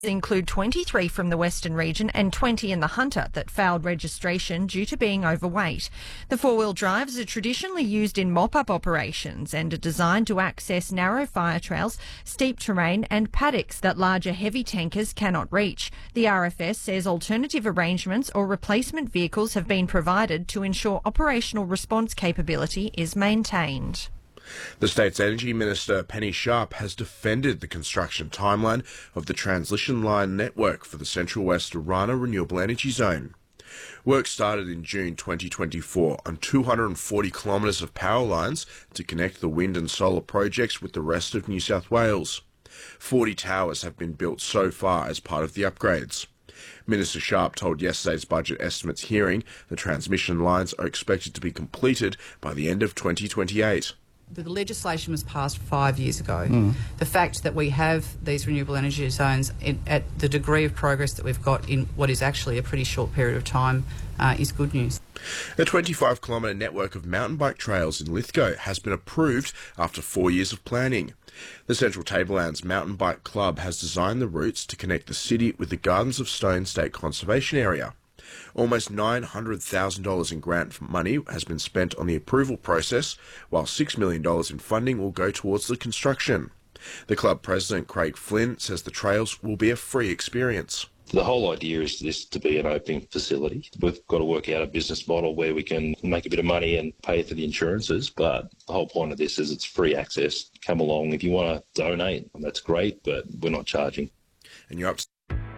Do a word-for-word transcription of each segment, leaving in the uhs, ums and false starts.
include twenty-three from the Western region and twenty in the Hunter that failed registration due to being overweight. The four-wheel drives are traditionally used in mop-up operations and are designed to access narrow fire trails, steep terrain and paddocks that larger heavy tankers cannot reach. The R F S says alternative arrangements or replacement vehicles have been provided to ensure operational response capability is maintained. The state's Energy Minister, Penny Sharp, has defended the construction timeline of the transmission line network for the Central West Orana Renewable Energy Zone. Work started in June twenty twenty-four on two hundred forty kilometres of power lines to connect the wind and solar projects with the rest of New South Wales. forty towers have been built so far as part of the upgrades. Minister Sharp told yesterday's budget estimates hearing the transmission lines are expected to be completed by the end of twenty twenty-eight. The legislation was passed five years ago. Mm. The fact that we have these renewable energy zones in, at the degree of progress that we've got in what is actually a pretty short period of time uh, is good news. A twenty-five kilometre network of mountain bike trails in Lithgow has been approved after four years of planning. The Central Tablelands Mountain Bike Club has designed the routes to connect the city with the Gardens of Stone State Conservation Area. Almost nine hundred thousand dollars in grant money has been spent on the approval process, while six million dollars in funding will go towards the construction. The club president, Craig Flynn, says the trails will be a free experience. The whole idea is this to be an open facility. We've got to work out a business model where we can make a bit of money and pay for the insurances, but the whole point of this is it's free access. Come along. If you want to donate, that's great, but we're not charging. And you're up to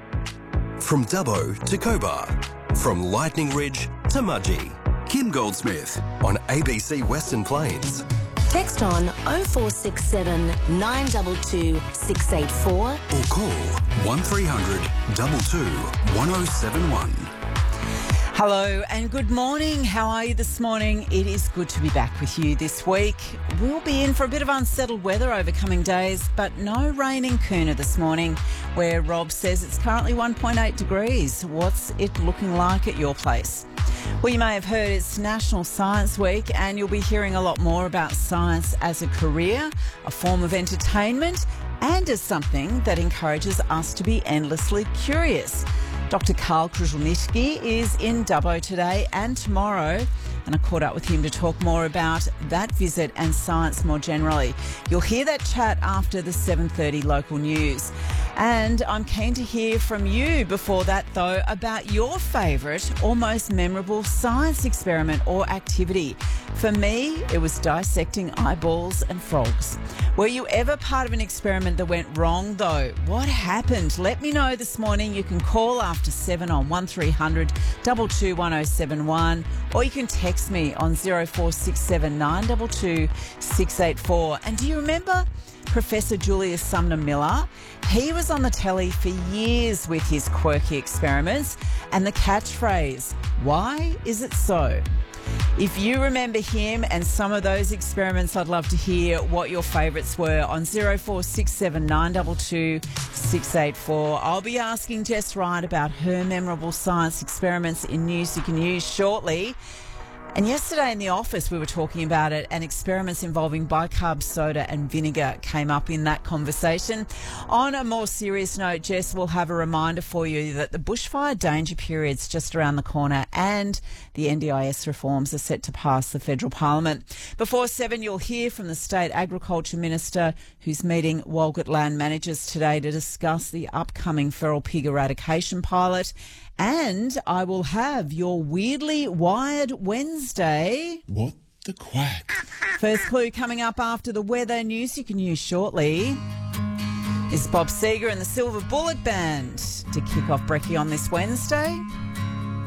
From Dubbo to Cobar, from Lightning Ridge to Mudgee. Kim Goldsmith on A B C Western Plains. Text on oh four six seven, nine two two, six eight four Or call one three hundred, two two, one oh seven one. Hello and good morning. How are you this morning? It is good to be back with you this week. We'll be in for a bit of unsettled weather over coming days, but no rain in Coona this morning, where Rob says it's currently one point eight degrees. What's it looking like at your place? Well, you may have heard it's National Science Week, and you'll be hearing a lot more about science as a career, a form of entertainment, and as something that encourages us to be endlessly curious. Doctor Karl Kruszelnicki is in Dubbo today and tomorrow, and I caught up with him to talk more about that visit and science more generally. You'll hear that chat after the seven thirty local news. And I'm keen to hear from you before that, though, about your favourite or most memorable science experiment or activity. For me, it was dissecting eyeballs and frogs. Were you ever part of an experiment that went wrong, though? What happened? Let me know this morning. You can call after seven on one three hundred, two two, one oh seven one, or you can text me on oh four six seven, nine two two, six eight four. And do you remember Professor Julius Sumner Miller? He was on the telly for years with his quirky experiments and the catchphrase, "Why is it so?" If you remember him and some of those experiments, I'd love to hear what your favourites were on oh four six seven, nine two two, six eight four. I'll be asking Jess Wright about her memorable science experiments in News You Can Use shortly. And yesterday in the office we were talking about it, and experiments involving bicarb soda and vinegar came up in that conversation. On a more serious note, Jess will have a reminder for you that the bushfire danger period's just around the corner and the N D I S reforms are set to pass the federal parliament. Before seven, you'll hear from the State Agriculture Minister, who's meeting Walgett land managers today to discuss the upcoming feral pig eradication pilot. And I will have your Weirdly Wired Wednesday. What the quack? First clue coming up after the weather. News You Can Use shortly is Bob Seger and the Silver Bullet Band to kick off Brekkie on this Wednesday.